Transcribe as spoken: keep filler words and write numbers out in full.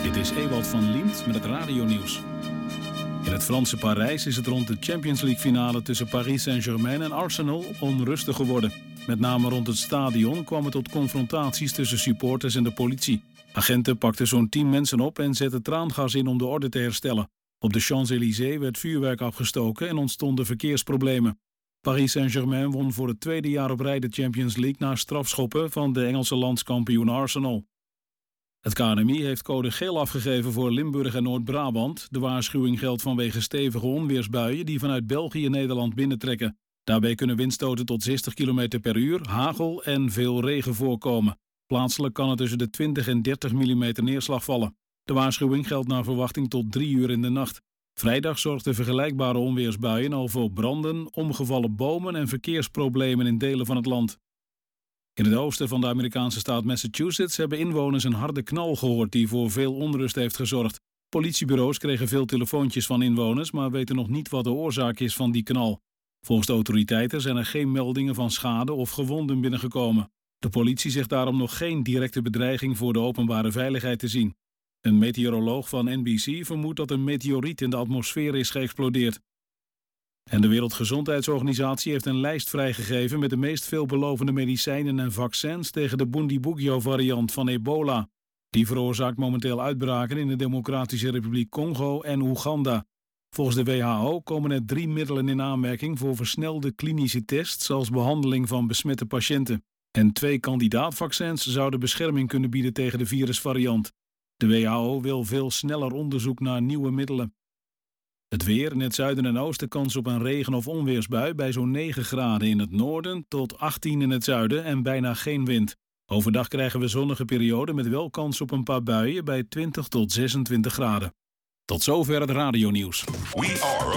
Dit is Ewald van Liemt met het radionieuws. In het Franse Parijs is het rond de Champions League finale tussen Paris Saint-Germain en Arsenal onrustig geworden. Met name rond het stadion kwam het tot confrontaties tussen supporters en de politie. Agenten pakten zo'n tien mensen op en zetten traangas in om de orde te herstellen. Op de Champs-Élysées werd vuurwerk afgestoken en ontstonden verkeersproblemen. Paris Saint-Germain won voor het tweede jaar op rij de Champions League na strafschoppen van de Engelse landskampioen Arsenal. Het K N M I heeft code geel afgegeven voor Limburg en Noord-Brabant. De waarschuwing geldt vanwege stevige onweersbuien die vanuit België Nederland binnentrekken. Daarbij kunnen windstoten tot zestig kilometer per uur, hagel en veel regen voorkomen. Plaatselijk kan er tussen de twintig en dertig millimeter neerslag vallen. De waarschuwing geldt naar verwachting tot drie uur in de nacht. Vrijdag zorgden vergelijkbare onweersbuien al voor branden, omgevallen bomen en verkeersproblemen in delen van het land. In het oosten van de Amerikaanse staat Massachusetts hebben inwoners een harde knal gehoord die voor veel onrust heeft gezorgd. Politiebureaus kregen veel telefoontjes van inwoners, maar weten nog niet wat de oorzaak is van die knal. Volgens de autoriteiten zijn er geen meldingen van schade of gewonden binnengekomen. De politie zegt daarom nog geen directe bedreiging voor de openbare veiligheid te zien. Een meteoroloog van N B C vermoedt dat een meteoriet in de atmosfeer is geëxplodeerd. En de Wereldgezondheidsorganisatie heeft een lijst vrijgegeven met de meest veelbelovende medicijnen en vaccins tegen de Bundibugyo-variant van ebola. Die veroorzaakt momenteel uitbraken in de Democratische Republiek Congo en Oeganda. Volgens de W H O komen er drie middelen in aanmerking voor versnelde klinische tests als behandeling van besmette patiënten. En twee kandidaatvaccins zouden bescherming kunnen bieden tegen de virusvariant. De W H O wil veel sneller onderzoek naar nieuwe middelen. Het weer, in het zuiden en oosten kans op een regen- of onweersbui bij zo'n negen graden in het noorden tot achttien in het zuiden en bijna geen wind. Overdag krijgen we zonnige perioden met wel kans op een paar buien bij twintig tot zesentwintig graden. Tot zover het radionieuws. We are